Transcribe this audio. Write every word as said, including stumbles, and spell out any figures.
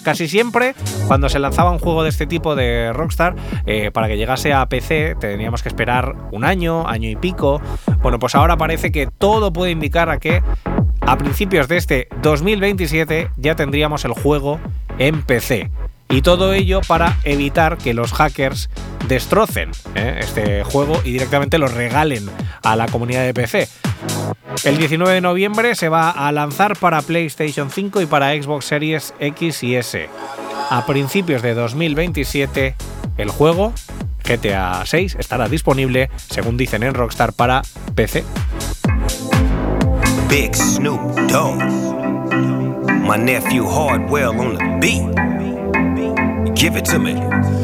Casi siempre, cuando se lanzaba un juego de este tipo de Rockstar, eh, para que llegase a P C teníamos que esperar un año, año y pico. Bueno, pues ahora parece que todo puede indicar a que a principios de este dos mil veintisiete ya tendríamos el juego en P C. Y todo ello para evitar que los hackers destrocen ¿eh? este juego y directamente lo regalen a la comunidad de P C. El diecinueve de noviembre se va a lanzar para PlayStation cinco y para Xbox Series X y S. A principios de dos mil veintisiete, el juego G T A seis estará disponible, según dicen en Rockstar, para P C. Big Snoop Dogg, my nephew Hardwell on the beat. Give it to me.